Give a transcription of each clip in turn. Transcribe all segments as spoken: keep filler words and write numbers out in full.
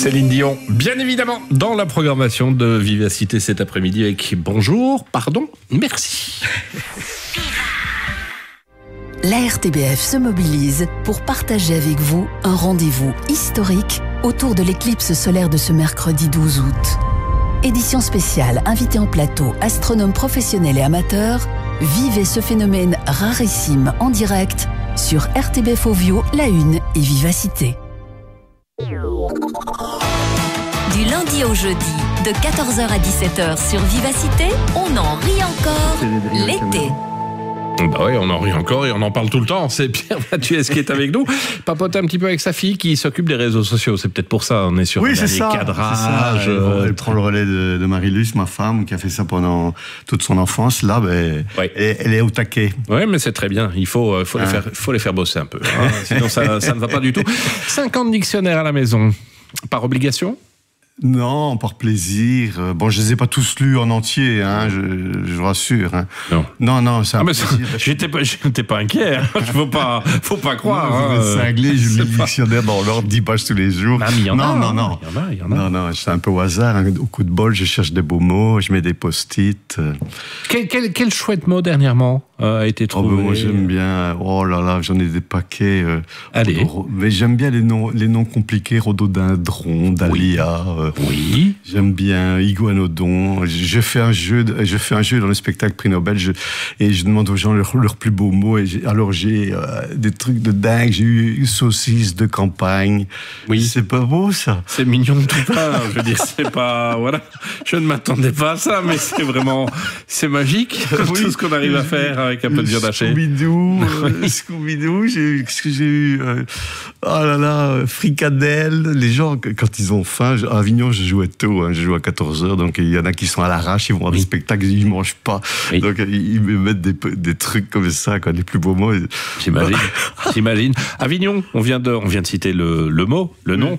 Céline Dion, bien évidemment, dans la programmation de Vivacité cet après-midi avec bonjour, pardon, merci. La R T B F se mobilise pour partager avec vous un rendez-vous historique autour de l'éclipse solaire de ce mercredi douze août. Édition spéciale, invité en plateau, astronomes professionnels et amateurs, vivez ce phénomène rarissime en direct sur R T B F Ovio, La Une et Vivacité. Du lundi au jeudi, de quatorze heures à dix-sept heures sur Vivacité, on en rit encore l'été. Bah oui, on en rit encore et on en parle tout le temps. C'est Pierre Mathieu qui est avec nous. Papote un petit peu avec sa fille qui s'occupe des réseaux sociaux. C'est peut-être pour ça, on est sur oui, un c'est dernier ça, cadrage. C'est ça. Elle, euh, elle prend le relais de, de Marie-Luce, ma femme, qui a fait ça pendant toute son enfance. Là, ben, oui. elle, elle est au taquet. Oui, mais c'est très bien. Il faut, faut, hein. les, faire, faut les faire bosser un peu. Hein. Sinon, ça, ça ne va pas du tout. cinquante dictionnaires à la maison. Par obligation ? Non, par plaisir. Bon, je les ai pas tous lus en entier, hein, je, je vous rassure. Hein. Non, non, non, c'est un ah, mais plaisir. J'étais pas, j'étais pas inquiet. Il faut pas, faut pas croire. Non, vous êtes cinglé, je lis le dictionnaire dans l'ordre, dix pages tous les jours. Ah, mais il y en non, a, non, non, il y en a, il y en a. Non, non, c'est un peu au hasard. Hein. Au coup de bol, je cherche des beaux mots, je mets des post-it. Quel, quel, quel chouette mot dernièrement euh, a été trouvé? Oh, ben, moi, j'aime bien. Oh là là, j'en ai des paquets. Euh, Allez. Mais j'aime bien les noms, les noms compliqués, rhododendron, dahlia. Oui. Euh, oui. J'aime bien iguanodon. Je fais un jeu, de, je fais un jeu dans le spectacle Prix Nobel, je, et je demande aux gens leurs leur plus beaux mots. Et j'ai, alors j'ai euh, des trucs de dingue. J'ai eu une saucisse de campagne. Oui. C'est pas beau ça. C'est mignon de tout part. Je veux dire, c'est pas voilà. Je ne m'attendais pas à ça, mais c'est vraiment, c'est magique. Oui. Tout ce qu'on arrive à faire avec un peu de viande hachée. Scooby-Doo, euh, Scooby-Doo. J'ai, qu'est-ce que j'ai eu euh, oh là là, fricadelle. Les gens quand ils ont faim, à Avignon, je jouais tôt. Hein, je joue à quatorze heures, donc il y en a qui sont à l'arrache, ils vont voir oui. des spectacles, ils ne mangent pas. Oui. Donc ils me mettent des, des trucs comme ça, quoi, les plus beaux mots. J'imagine. J'imagine. Avignon, on vient de, on vient de citer le, le mot, le oui. nom.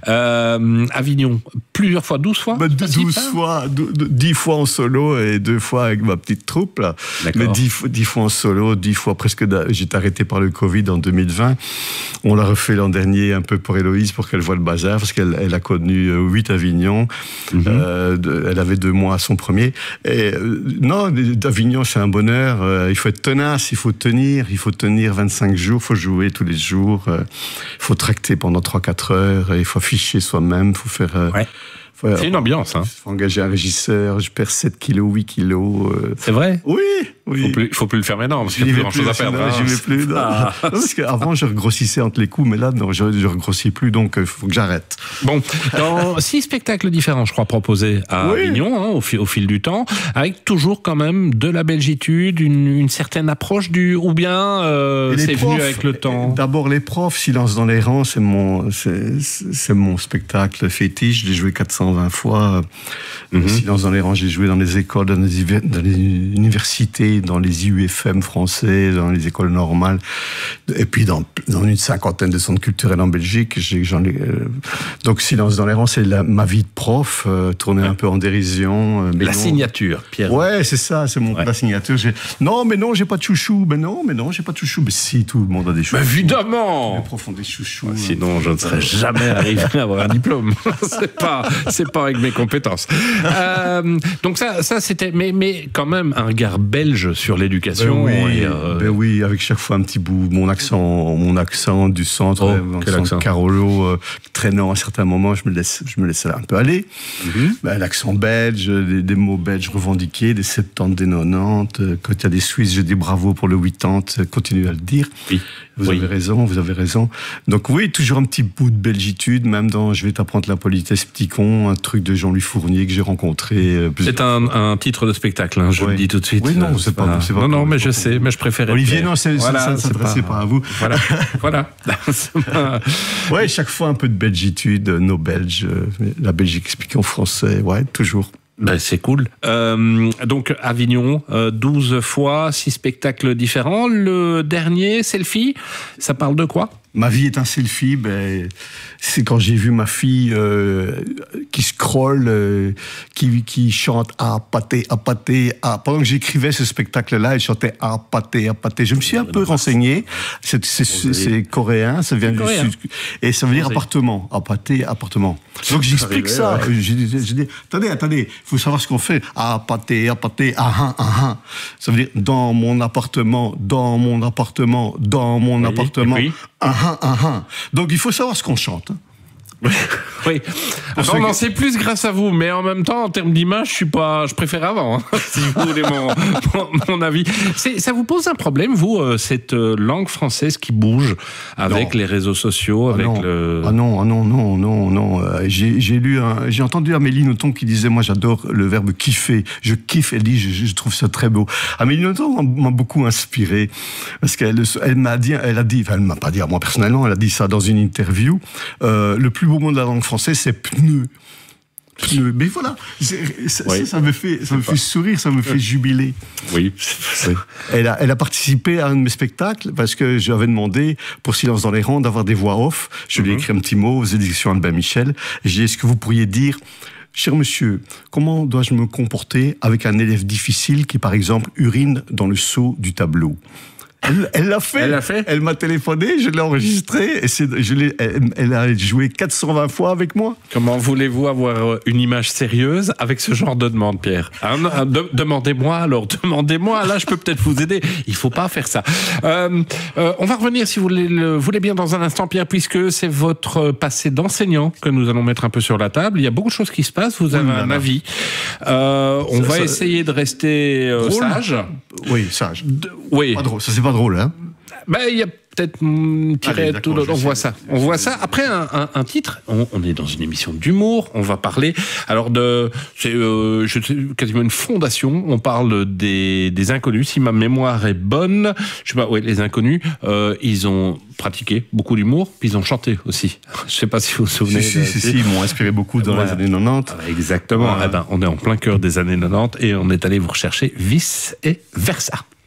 Euh, Avignon, plusieurs fois, douze fois bah, douze fois, dix fois en solo et deux fois avec ma petite troupe. Là. Mais dix, dix fois en solo, dix fois presque. J'étais arrêté par le Covid en deux mille vingt. On l'a refait l'an dernier un peu pour Héloïse, pour qu'elle voie le bazar, parce qu'elle elle a connu huit Avignon. Mm-hmm. Euh, de, elle avait deux mois à son premier. Et, euh, non, d'Avignon, c'est un bonheur. Euh, il faut être tenace, il faut tenir, il faut tenir vingt-cinq jours, il faut jouer tous les jours, il euh, faut tracter pendant trois quatre heures, il faut afficher soi-même, il faut faire... Euh, ouais. faut, c'est une ambiance. Il hein. faut engager un régisseur, je perds sept kilos, huit kilos. Euh... C'est vrai? Oui, oui. Il ne faut, faut plus le faire maintenant, parce qu'il n'y a plus grand-chose à perdre. Hein. Je vais plus. Non. Ah. Non, parce qu'avant, je regrossissais entre les coups, mais là, non, je ne regrossis plus, donc il faut que j'arrête. Bon, dans six spectacles différents, je crois, proposés à oui. Avignon, hein, au, fil, au fil du temps, avec toujours quand même de la belgitude, une, une certaine approche du... Ou bien euh, c'est profs, venu avec le temps? D'abord, les profs, Silence dans les rangs, c'est mon, c'est, c'est mon spectacle fétiche. Je l'ai joué quatre cent vingt fois. Mm-hmm. Silence dans les rangs, j'ai joué dans les écoles, dans les, dans les universités, dans les I U F M français, dans les écoles normales, et puis dans, dans une cinquantaine de centres culturels en Belgique. J'ai, j'en ai, euh, donc Silence dans les rangs, c'est la, ma vie de prof, euh, tourner ouais. un peu en dérision. Euh, mais la non. signature, Pierre. Ouais, c'est ça, c'est mon ouais. la signature. J'ai, non, mais non, j'ai pas de chouchou. Mais non, mais non, j'ai pas de chouchou. Mais si, tout le monde a des chouchous. Mais évidemment. Les profs ont des chouchous. Ouais, sinon, je ne serais jamais arrivé à avoir un diplôme. c'est pas, c'est pas avec mes compétences. Euh, donc ça, ça c'était, mais, mais quand même un regard belge sur l'éducation. Ben oui, et euh... ben oui, avec chaque fois un petit bout, mon accent, mon accent du centre, oh, mon quel accent accent de Carolo, euh, traînant à certains moments, je me laisse, je me laissais un peu aller. Mm-hmm. Ben, l'accent belge, des, des mots belges revendiqués, des soixante-dix, des quatre-vingt-dix. Quand il y a des Suisses, je dis bravo pour le quatre-vingts, continuez à le dire. Oui. Vous oui. avez raison, vous avez raison. Donc oui, toujours un petit bout de belgitude, même dans Je vais t'apprendre la politesse, petit con, un truc de Jean-Louis Fournier que j'ai rencontré. Plus... C'est un, un titre de spectacle, hein, je oui. le dis tout de suite. Oui, non, c'est, c'est pas, pas, c'est pas. Non, non, mais je sais, mais je préférais. Olivier, non, c'est, voilà, ça ne s'adressait pas... pas à vous. Voilà, voilà. Ouais, chaque fois un peu de belgitude, nos Belges, la Belgique expliquée en français, ouais, toujours. Ben, c'est cool. Euh, donc, Avignon, euh, douze fois, six spectacles différents. Le dernier, Selfie, ça parle de quoi ? Ma vie est un selfie, ben, c'est quand j'ai vu ma fille euh, qui scrolle, euh, qui, qui chante à pâté, à pâté, à... Pendant que j'écrivais ce spectacle-là, il chantait à pâté, à pâté. Je me suis un peu renseigné. C'est, c'est, c'est, c'est coréen, ça vient du coréen. sud. Et ça veut dire appartement, à pâté, appartement. Donc j'explique ça. Ouais. J'ai dit, j'ai dit, attendez, attendez, il faut savoir ce qu'on fait. À pâté, à pâté, ah ah ah. Ça veut dire dans mon appartement, dans mon appartement, dans mon oui, appartement. Ah ah ah ah. Donc il faut savoir ce qu'on chante. Oui, enfin, on en sait plus grâce à vous, mais en même temps, en termes d'image, je suis pas, je préfère avant, hein, si vous voulez mon, mon, mon avis. C'est, ça vous pose un problème, vous, euh, cette euh, langue française qui bouge avec non. les réseaux sociaux, ah avec non. le. Ah non, ah non, non, non, non. Euh, j'ai, j'ai lu, un, j'ai entendu Amélie Nothomb qui disait, moi, j'adore le verbe kiffer. Je kiffe. Elle dit, je, je trouve ça très beau. Amélie Nothomb m'a beaucoup inspiré parce qu'elle, elle m'a dit, elle a dit, enfin, elle m'a pas dit à moi personnellement, elle a dit ça dans une interview. Euh, le plus beau mot de la langue française, c'est pneu. Pneu. Mais voilà, c'est, ça, oui. ça, ça me fait, ça me fait sourire, ça me fait jubiler. Oui. oui. Elle a, elle a participé à un de mes spectacles parce que j'avais demandé pour Silence dans les rangs d'avoir des voix off. Je lui ai écrit un petit mot aux éditions Albin Michel. J'ai dit, est-ce que vous pourriez dire, cher monsieur, comment dois-je me comporter avec un élève difficile qui, par exemple, urine dans le seau du tableau? Elle, elle l'a fait. Elle l'a fait. Elle m'a téléphoné, je l'ai enregistré, et c'est, je l'ai, elle, elle a joué quatre cent vingt fois avec moi. Comment voulez-vous avoir une image sérieuse avec ce genre de demande, Pierre? hein, de, Demandez-moi alors, demandez-moi, là je peux peut-être vous aider. Il faut pas faire ça. Euh, euh, on va revenir, si vous voulez, le voulez bien, dans un instant, Pierre, puisque c'est votre passé d'enseignant que nous allons mettre un peu sur la table. Il y a beaucoup de choses qui se passent, vous avez oui, un non, avis. Euh, on ça, va ça, essayer de rester euh, sage. Oui, sage. De, oui. Pas drôle, ça c'est pas drôle, hein. Ben, il y a peut-être tiré tout le... On voit ça. On voit ça. Après un, un, un titre, on, on est dans une émission d'humour. On va parler alors de, c'est euh, je sais, quasiment une fondation. On parle des, des inconnus. Si ma mémoire est bonne, je sais pas. Ouais, les inconnus, euh, ils ont pratiqué beaucoup d'humour, puis ils ont chanté aussi. Je sais pas si vous vous souvenez. Si, de, si, si, si, ils m'ont inspiré beaucoup dans ouais. les années quatre-vingt-dix. Exactement. Ouais. Eh ben, on est en plein cœur des années quatre-vingt-dix et on est allé vous rechercher vice et versa.